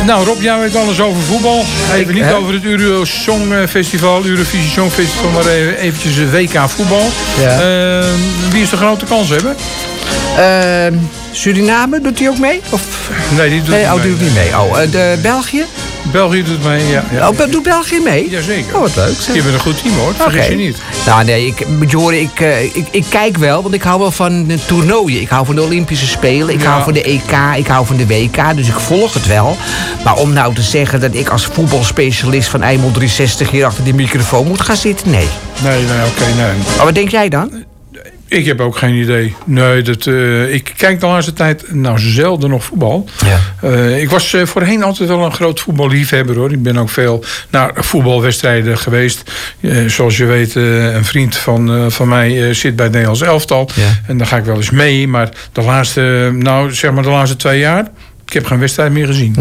Nou Rob, jij weet alles over voetbal. Even niet over het Eurovisie Songfestival, maar eventjes WK voetbal. Ja. Wie is de grote kans hebben? Suriname, doet hij ook mee? Of? Nee, die doet niet mee. De België? België doet mee, ja. Doet België mee? Jazeker. Oh, wat leuk. Zeg. Je bent een goed team, hoor. Vergis je niet. Nou, nee, ik kijk wel, want ik hou wel van toernooien. Ik hou van de Olympische Spelen, ik hou van de EK, ik hou van de WK, dus ik volg het wel. Maar om nou te zeggen dat ik als voetbalspecialist van Eimel 360 hier achter die microfoon moet gaan zitten, nee. Nee, nee. Maar wat denk jij dan? Ik heb ook geen idee. Nee, ik kijk de laatste tijd zelden nog voetbal. Ja. Ik was voorheen altijd wel een groot voetballiefhebber, hoor. Ik ben ook veel naar voetbalwedstrijden geweest. Zoals je weet, een vriend van mij zit bij het Nederlands elftal. Ja. En daar ga ik wel eens mee. Maar de laatste 2 jaar... Ik heb geen wedstrijd meer gezien.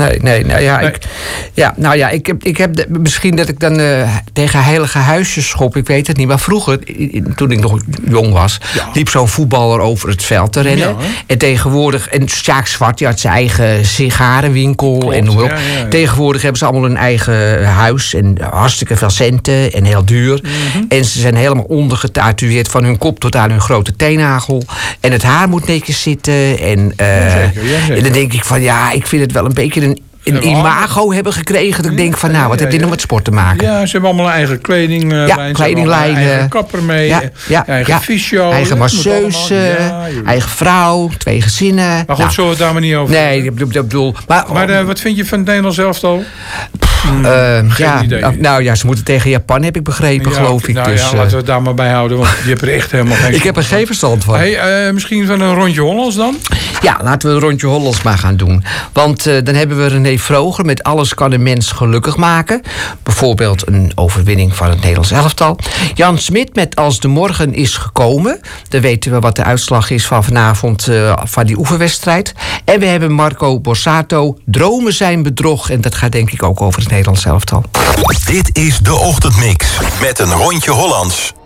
Ik heb misschien dat ik dan tegen heilige huisjes schop. Ik weet het niet. Maar vroeger, toen ik nog jong was, liep zo'n voetballer over het veld te rennen. Ja, en tegenwoordig, en Sjaak Zwart, die had zijn eigen sigarenwinkel. Klopt, en noem maar op. Ja. Tegenwoordig hebben ze allemaal een eigen huis. En hartstikke veel centen en heel duur. Mm-hmm. En ze zijn helemaal ondergetatoeëerd van hun kop tot aan hun grote teennagel. En het haar moet netjes zitten. En dan denk ik van ik vind het wel een beetje een imago hebben gekregen. Dat ik denk van, wat heeft dit nog met sport te maken? Ja, ze hebben allemaal een eigen kledinglijn. Kledinglijn. Eigen kapper mee. Eigen fysio. Eigen masseuse. Eigen vrouw. 2 gezinnen. Maar goed, zullen we het daar maar niet over Nee, ik bedoel... Maar wat vind je van het Nederlands elftal? Geen idee. Ze moeten tegen Japan, heb ik begrepen, geloof ik. Laten we het daar maar bij houden, want je hebt er echt helemaal geen... Ik heb er geen verstand van. Misschien van een rondje Hollands dan? Ja, laten we een rondje Hollands maar gaan doen. Want dan hebben we René Vroger met Alles kan een mens gelukkig maken. Bijvoorbeeld een overwinning van het Nederlands elftal. Jan Smit met Als de morgen is gekomen. Dan weten we wat de uitslag is van vanavond van die oefenwedstrijd. En we hebben Marco Borsato, Dromen zijn bedrog. En dat gaat denk ik ook over het Nederlands elftal. Dit is de Ochtendmix met een rondje Hollands.